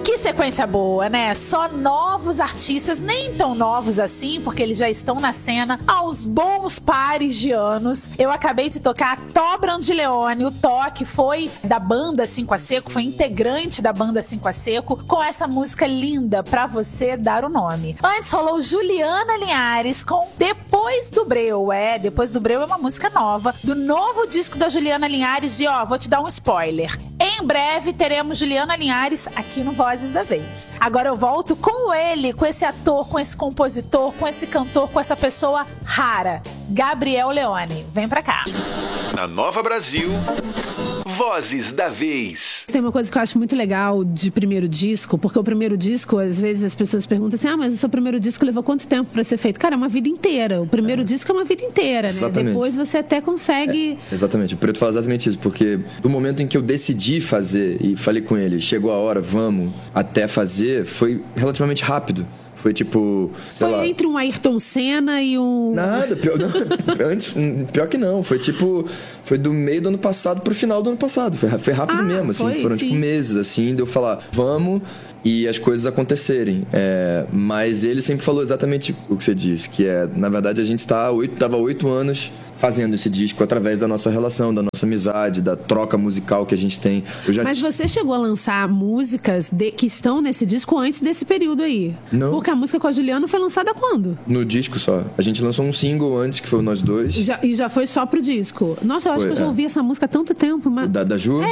Que sequência boa, né? Só novos artistas, nem tão novos assim, porque eles já estão na cena há uns bons pares de anos. Eu acabei de tocar Tó Brandileone. O Tó, que foi da banda 5 a Seco, foi integrante da banda 5 a Seco, com essa música linda, Pra Você Dar o Nome. Antes rolou Juliana Linhares com Depois do Breu. Depois do Breu é uma música nova, do novo disco da Juliana Linhares. E ó, vou te dar um spoiler. Em breve teremos Juliana Linhares aqui no Vozes da Vez. Agora eu volto com ele, com esse ator, com esse compositor, com esse cantor, com essa pessoa rara, Gabriel Leone. Vem pra cá. Na Nova Brasil, Vozes da Vez. Tem uma coisa que eu acho muito legal de primeiro disco, porque o primeiro disco, às vezes as pessoas perguntam assim, mas o seu primeiro disco levou quanto tempo pra ser feito? Cara, é uma vida inteira. O primeiro disco é uma vida inteira, né? Exatamente. Depois você até consegue... Exatamente, o Preto fala exatamente isso, porque do momento em que eu decidi fazer e falei com ele, chegou a hora, vamos, até fazer, foi relativamente rápido. Foi tipo, sei lá... Foi entre um Ayrton Senna e um... Nada, pior que não. Foi tipo... Foi do meio do ano passado pro final do ano passado. Foi rápido mesmo, assim. Foram tipo meses, assim, de eu falar, vamos, e as coisas acontecerem. Mas ele sempre falou exatamente o que você disse, que na verdade, a gente tava 8 anos fazendo esse disco através da nossa relação, da nossa amizade, da troca musical que a gente tem. Mas você chegou a lançar músicas que estão nesse disco antes desse período aí? Não. Porque a música com a Juliana foi lançada quando? No disco só. A gente lançou um single antes, que foi o Nós Dois. E já foi só pro disco? Nossa, eu acho que eu já ouvi essa música há tanto tempo. Mas... Da Ju?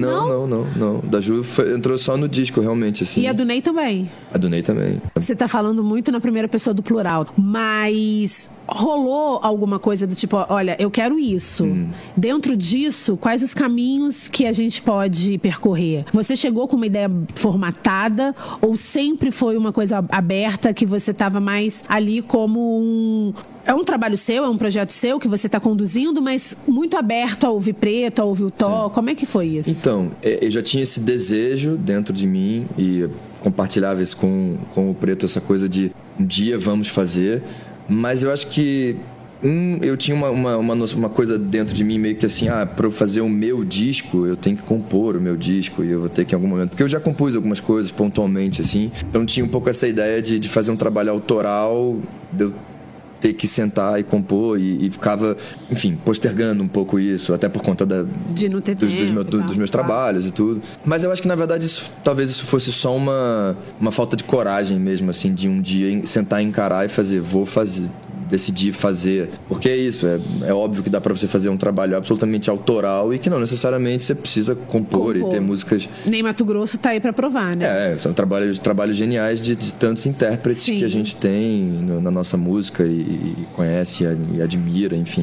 Não. Da Ju entrou só no disco, realmente, assim. E a do Ney também? A do Ney também. Você tá falando muito na primeira pessoa do plural, mas rolou alguma coisa do tipo, olha, eu quero isso. Dentro disso, quais os caminhos que a gente pode percorrer? Você chegou com uma ideia formatada ou sempre foi uma coisa aberta que você tava mais ali como É um trabalho seu, é um projeto seu que você está conduzindo, mas muito aberto a ouvir Preto, a ouvir o Tó. Como é que foi isso? Então, eu já tinha esse desejo dentro de mim e compartilhava isso com o Preto, essa coisa de um dia vamos fazer, mas eu acho que eu tinha uma coisa dentro de mim meio que assim, para eu fazer o meu disco, eu tenho que compor o meu disco e eu vou ter que em algum momento... Porque eu já compus algumas coisas pontualmente, assim. Então tinha um pouco essa ideia de fazer um trabalho autoral, de eu ter que sentar e compor e ficava, enfim, postergando um pouco isso, até por conta de não ter dos meus trabalhos e tudo. Mas eu acho que, na verdade, talvez isso fosse só uma falta de coragem mesmo, assim, de um dia sentar e encarar e fazer, vou fazer... decidir fazer, porque é isso, é óbvio que dá pra você fazer um trabalho absolutamente autoral e que não necessariamente você precisa compor. E ter músicas... Nem Mato Grosso tá aí pra provar, né? São trabalhos geniais de tantos intérpretes Sim. que a gente tem na nossa música e conhece e admira, enfim.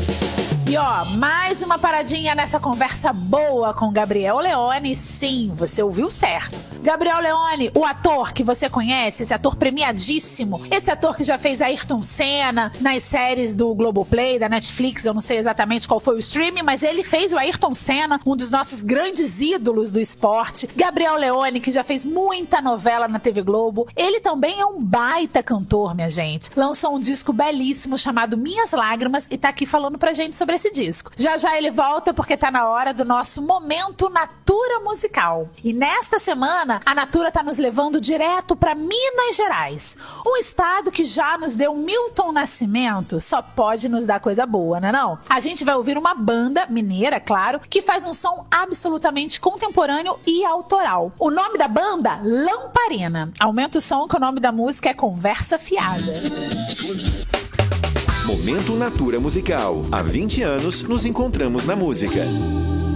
E ó, mais uma paradinha nessa conversa boa com Gabriel Leone. Sim, você ouviu certo. Gabriel Leone, o ator que você conhece, esse ator premiadíssimo, esse ator que já fez Ayrton Senna nas séries do Globoplay, da Netflix, eu não sei exatamente qual foi o streaming, mas ele fez o Ayrton Senna, um dos nossos grandes ídolos do esporte. Gabriel Leone, que já fez muita novela na TV Globo. Ele também é um baita cantor, minha gente. Lançou um disco belíssimo chamado Minhas Lágrimas e tá aqui falando pra gente sobre esse disco. Já já ele volta porque tá na hora do nosso Momento Natura Musical. E nesta semana, a Natura tá nos levando direto pra Minas Gerais. Um estado que já nos deu Milton Nascimento, só pode nos dar coisa boa, né não? A gente vai ouvir uma banda mineira, claro, que faz um som absolutamente contemporâneo e autoral. O nome da banda? Lamparina. Aumenta o som que o nome da música é Conversa Fiada. Momento Natura Musical. Há 20 anos nos encontramos na música.